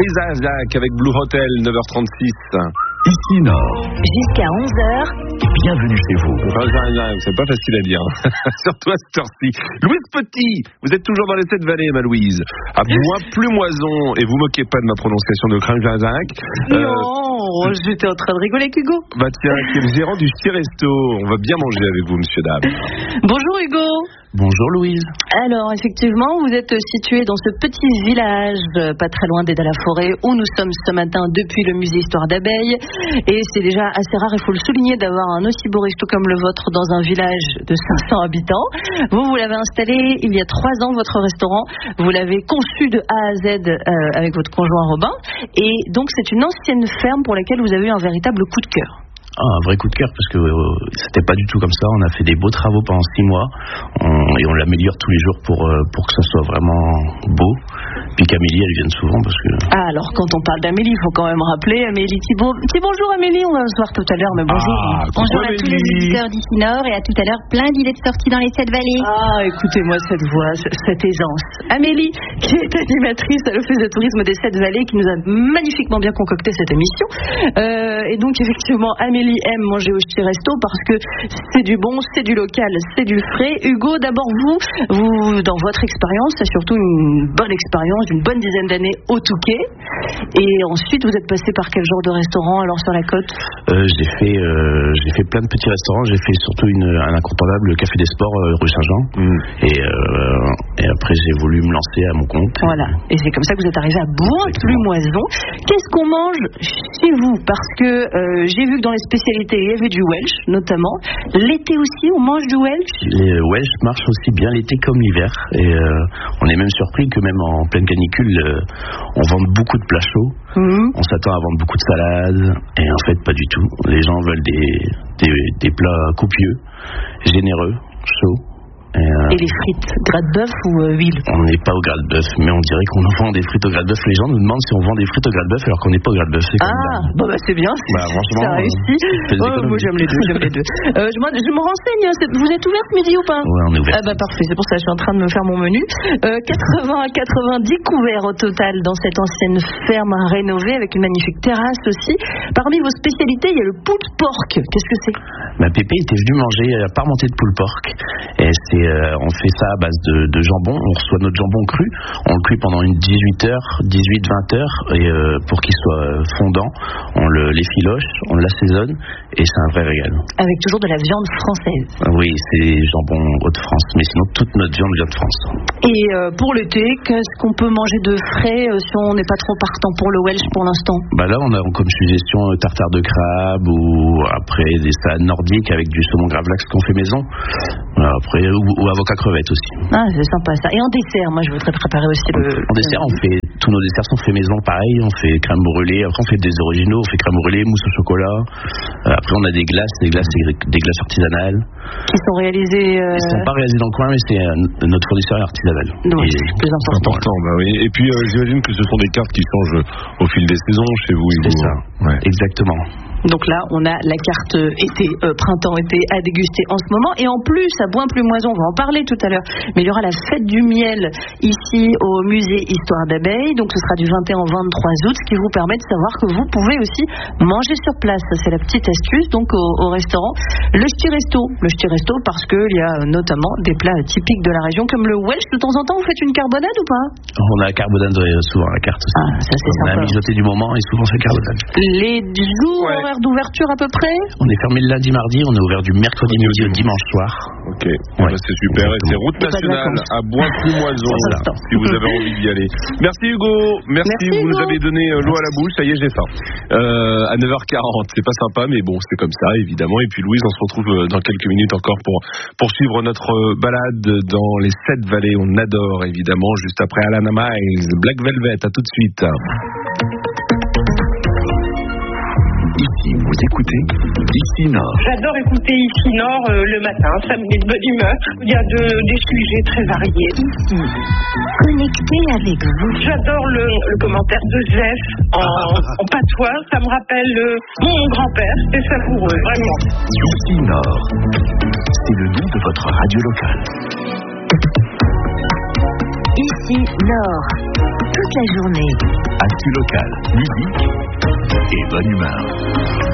Chris Isaak avec Blue Hotel, 9h36. Ici Nord. Jusqu'à 11h. Bienvenue chez vous. C'est pas facile à dire. Surtout à cette heure-ci. Louise Petit, vous êtes toujours dans les 7 vallées, ma Louise. À Bois-Plumoison, et vous moquez pas de ma prononciation de Chris Isaak. Non, j'étais en train de rigoler avec Hugo. Bah tiens, qui est le gérant du Ch'ti Resto. On va bien manger avec vous, monsieur Dab. Bonjour Hugo. Bonjour Louise. Alors effectivement, vous êtes situé dans ce petit village, pas très loin d'Aix-la-Forêt, où nous sommes ce matin depuis le musée Histoire d'Abeilles. Et c'est déjà assez rare, il faut le souligner, d'avoir un aussi beau resto comme le vôtre dans un village de 500 habitants. Vous l'avez installé il y a 3 ans, votre restaurant. Vous l'avez conçu de A à Z avec votre conjoint Robin. Et donc c'est une ancienne ferme pour laquelle vous avez eu un véritable coup de cœur. Un vrai coup de cœur parce que c'était pas du tout comme ça. On a fait des beaux travaux pendant 6 mois et on l'améliore tous les jours pour que ça soit vraiment beau. Puis qu'Amélie, elle vienne souvent parce que... Ah, alors quand on parle d'Amélie, il faut quand même rappeler Amélie Thibault. Bonjour Amélie, on va se voir tout à l'heure, mais bonjour. Bonjour à tous les auditeurs d'Ici Nord et à tout à l'heure, plein d'idées de sorties dans les 7 vallées. Ah, écoutez-moi cette voix, cette aisance. Amélie, qui est animatrice à l'Office de tourisme des 7 vallées, qui nous a magnifiquement bien concocté cette émission. Et donc effectivement, Amélie aime manger au Ch'ti Resto parce que c'est du bon, c'est du local, c'est du frais. Hugo, d'abord vous dans votre expérience, c'est surtout une bonne expérience d'une bonne dizaine d'années au Touquet. Et ensuite, vous êtes passé par quel genre de restaurant alors sur la côte? J'ai fait plein de petits restaurants. J'ai fait surtout un incontournable, le Café des Sports rue Saint-Jean. Et après, j'ai voulu me lancer à mon compte. Voilà. Et c'est comme ça que vous êtes arrivé à Bois-Plumoison. Qu'est-ce qu'on mange chez vous? Parce que j'ai vu que dans les spécialités, il y avait du Welsh notamment. L'été aussi, on mange du Welsh? Les Welsh marchent aussi bien l'été comme l'hiver. Et on est même surpris que même en pleine canicule, on vend beaucoup de plats chauds. On s'attend à vendre beaucoup de salades. Et en fait, pas du tout. Les gens veulent des plats copieux, généreux, chauds. Et les frites, gras de bœuf ou huile? On n'est pas au gras de bœuf, mais on dirait qu'on vend des frites au gras de bœuf. Les gens nous demandent si on vend des frites au gras de bœuf alors qu'on n'est pas au gras de bœuf. C'est bien, franchement, ça réussit. Moi j'aime les deux, je me renseigne, vous êtes ouvert ce midi ou pas? Oui, on est ouvert. Parfait, c'est pour ça que je suis en train de me faire mon menu. 80 à 90 couverts au total dans cette ancienne ferme rénovée avec une magnifique terrasse aussi. Parmi vos spécialités, il y a le pulled pork. Qu'est-ce que c'est? Pépé était venu manger la parmentée de pulled pork. Et on fait ça à base de jambon. On reçoit notre jambon cru. On le cuit pendant une 18 heures, 18-20 heures. Et pour qu'il soit fondant, on l'effiloche, on l'assaisonne. Et c'est un vrai régal. Avec toujours de la viande française. Oui, c'est jambon Hauts-de-France. Mais sinon, toute notre viande vient de France. Et pour l'été, qu'est-ce qu'on peut manger de frais si on n'est pas trop partant pour le Welsh pour l'instant? Là, on a comme suggestion tartare de crabe ou après des salades nordiques avec du saumon gravlax qu'on fait maison. Après, ou avocat crevette aussi. Ah, c'est sympa ça. Et en dessert, moi je voudrais préparer aussi En dessert, tous nos desserts sont faits maison pareil. On fait crème brûlée. Après, on fait des originaux. On fait crème brûlée, mousse au chocolat. Après, on a des glaces artisanales. Qui sont réalisées. Elles ne sont pas réalisées dans le coin, mais c'est notre fournisseur artisanal. Oui, c'est plus important. Oui. Et puis, j'imagine que ce sont des cartes qui changent au fil des saisons chez vous. C'est ça. Ouais. Exactement. Donc là, on a la carte printemps-été à déguster en ce moment. Et en plus, à Bois-Plumoison, on va en parler tout à l'heure, mais il y aura la fête du miel ici au musée Histoire d'Abeilles. Donc ce sera du 21 au 23 août, ce qui vous permet de savoir que vous pouvez aussi manger sur place. Ça, c'est la petite astuce donc au restaurant. Le Ch'ti Resto parce qu'il y a notamment des plats typiques de la région comme le Welsh. De temps en temps, vous faites une carbonade ou pas? On a la carbonade souvent à la carte aussi. Ça c'est sympa. On a la mijoté du moment et souvent c'est carbonade. Les jours d'ouverture à peu près? On est fermé le lundi, mardi, on est ouvert du mercredi midi au dimanche soir. Ok, c'est super. Et c'est route nationale à Bois-Plumoison si vous avez envie d'y aller. Merci Hugo, merci vous nous avez donné l'eau à la bouche, ça y est j'ai faim. À 9h40, c'est pas sympa mais bon c'est comme ça évidemment. Et puis Louise, on se retrouve dans quelques minutes encore pour poursuivre notre balade dans les 7 vallées. On adore évidemment, juste après Alana Miles, Black Velvet, à tout de suite. Ici, vous écoutez Ici Nord. J'adore écouter Ici Nord le matin, ça me met de bonne humeur. Il y a des sujets très variés. Ici, connecté avec vous. J'adore le commentaire de Jeff en patois, ça me rappelle mon grand-père, c'est savoureux, vraiment. Ici Nord, c'est le nom de votre radio locale. ici Nord. Toute la journée. Actu local, musique et bonne humeur.